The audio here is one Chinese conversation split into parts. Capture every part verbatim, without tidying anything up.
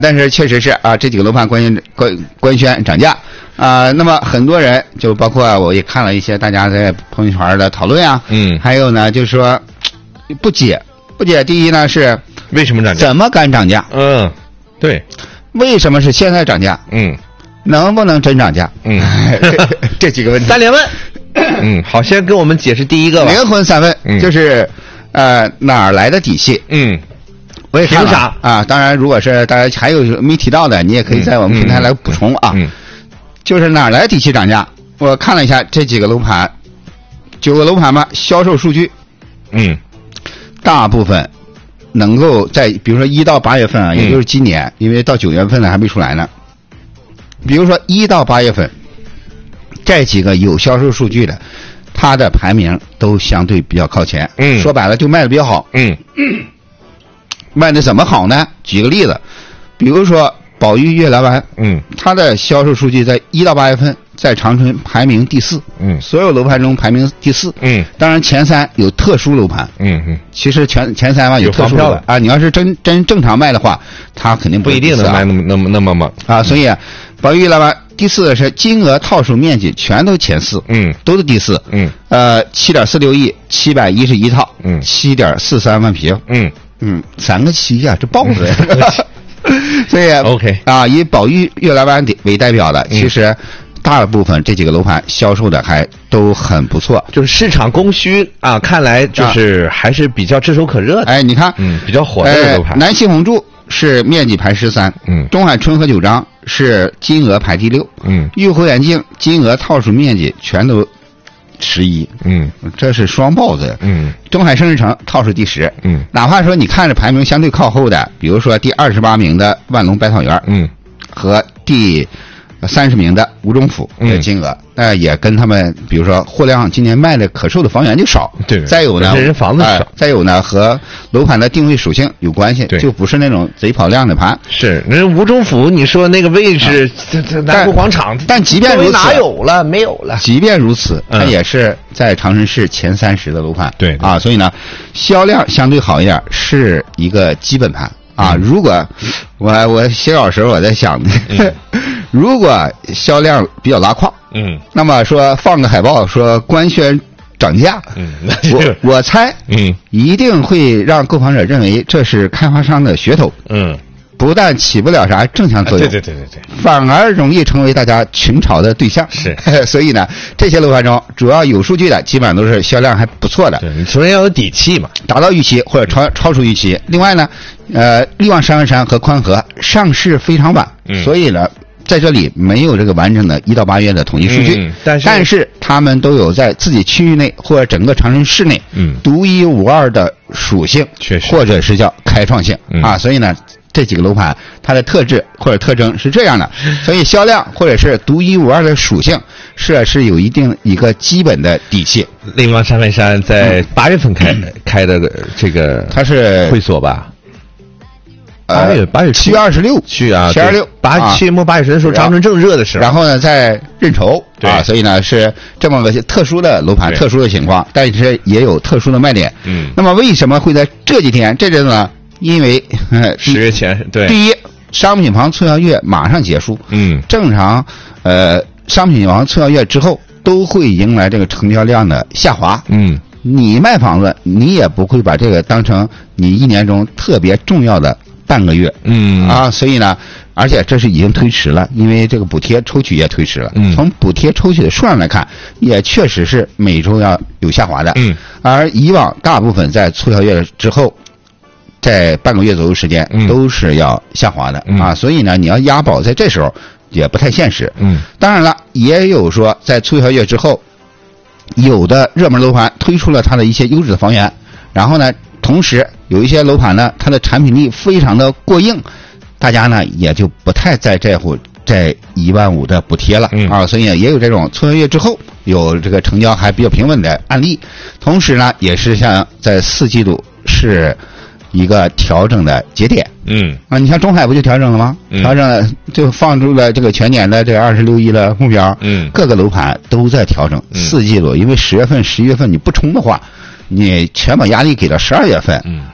但是确实是啊，这几个楼盘官官官宣涨价啊、呃。那么很多人就包括我也看了一些大家在朋友圈的讨论啊， 嗯， 还有呢就是说不解不解。第一呢是为什么涨价？ 怎么敢涨价？ 嗯，对， 为什么是现在涨价？ 嗯， 能不能真涨价？ 嗯， 这几个问题。 三连问。嗯，好，先跟我们解释第一个吧。 灵魂三问、 嗯、 就是呃哪儿来的底气？ 嗯。 我也看了凭啥啊？当然，如果是大家还有没提到的，你也可以在我们平台来补充啊。 嗯嗯嗯、 就是哪来底气涨价？我看了一下这几个楼盘，九个楼盘嘛，销售数据， 嗯， 大部分能够在比如说一到八月份啊，也就是今年，嗯、因为到九月份呢还没出来呢。比如说一到八月份，这几个有销售数据的，它的排名都相对比较靠前。 嗯， 说白了就卖的比较好。 嗯。 嗯卖的怎么好呢？举个例子，比如说宝玉悦来湾， 嗯， 它的销售数据在一到八月份在长春排名第四， 嗯， 所有楼盘中排名第四， 嗯， 当然前三有特殊楼盘， 嗯嗯， 其实前前三嘛有特殊楼盘啊，你要是真真正常卖的话，它肯定不一定能卖那么那么那么猛啊，所以啊，宝玉悦来湾第四的是金额、套数、面积全都前四， 嗯， 都是第四， 嗯， 呃，七点四六亿，七百一十一套， 嗯， 七点四三万平， 嗯。 嗯，三个七呀、啊，这豹子呀！所以 OK 啊，以宝玉悦来湾为代表的， 嗯、 其实大部分这几个楼盘销售的还都很不错， 就是市场供需啊，看来就是还是比较炙手可热的。 哎，你看， 嗯，比较火的楼盘。 呃、南信宏筑是面积排十三， 嗯， 中海春和九章是金额排第六， 嗯， 玉湖远近金额、套数、面积全都十一， 嗯， 这是双豹子， 嗯， 中海盛世城套数第十， 嗯， 哪怕说你看着排名相对靠后的，比如说第二十八名的万隆百草园， 嗯， 和第三十名的吴中府的金额，那、嗯呃、也跟他们，比如说货量今年卖的可售的房源就少， 对， 再有呢， 人房子少、呃， 再有呢和楼盘的定位属性有关系， 对， 就不是那种贼跑量的盘。 是，人吴中府，你说那个位置，这、啊、这南湖广场， 但即便如此， 哪有了？没有了。 即便如此， 嗯、 它也是在长春市前三十的楼盘， 对啊，所以呢，销量相对好一点，是一个基本盘。啊，如果我我写稿时候我在想，嗯、如果销量比较拉胯， 嗯， 那么说放个海报说官宣涨价， 嗯， 我我猜， 嗯， 一定会让购房者认为这是开发商的噱头， 嗯， 不但起不了啥正向作用， 啊、对对对对对， 反而容易成为大家群嘲的对象。 是， 所以呢，这些楼盘中主要有数据的，基本上都是销量还不错的。 对，你首先要有底气嘛， 达到预期或者超超出预期。另外呢，呃，力旺山文山和宽和上市非常晚， 嗯、 所以呢，在这里没有这个完整的一到八月的统计数据。 嗯、但是但是他们都有在自己区域内或者整个长春市内， 嗯， 独一无二的属性， 确实， 或者是叫开创性、 嗯、 啊。所以呢，这几个楼盘它的特质或者特征是这样的，所以销量或者是独一无二的属性是是有一定一个基本的底气。 力旺山文山在八月份开、嗯、开的这个， 它是会所吧？ 八月八月七月二十六去啊， 七二六八七月末八月十的时候，长春正热的时候。 然后呢，在认筹啊，所以呢是这么个特殊的楼盘，特殊的情况，但是也有特殊的卖点。 嗯。 那么为什么会在这几天这阵子呢？因为呃十月前对。 第一，商品房促销月马上结束。 嗯。 正常，呃，商品房促销月之后都会迎来这个成交量的下滑。 嗯。 你卖房子，你也不会把这个当成你一年中特别重要的半个月， 嗯啊，所以呢，而且这是已经推迟了，因为这个补贴抽取也推迟了。 嗯， 从补贴抽取的数量来看，也确实是每周要有下滑的。 嗯， 而以往大部分在促销月之后，在半个月左右时间都是要下滑的、 嗯、 啊，所以呢，你要押宝在这时候也不太现实。 嗯， 当然了，也有说在促销月之后，有的热门楼盘推出了它的一些优质的房源，然后呢。同时，有一些楼盘呢，它的产品力非常的过硬，大家呢也就不太再在乎这一万五的补贴了、 嗯、 啊，所以也有这种促销月之后有这个成交还比较平稳的案例。同时呢，也是像在四季度是一个调整的节点。 嗯啊，你像中海不就调整了吗？ 嗯、 调整了就放出了这个全年的这二十六亿的目标。 嗯， 各个楼盘都在调整。 嗯、 四季度，因为十月份、十一月份你不冲的话。你全把压力给到十二月份， 嗯，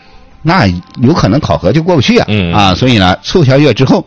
那有可能考核就过不去啊。 嗯啊，所以呢，促销月之后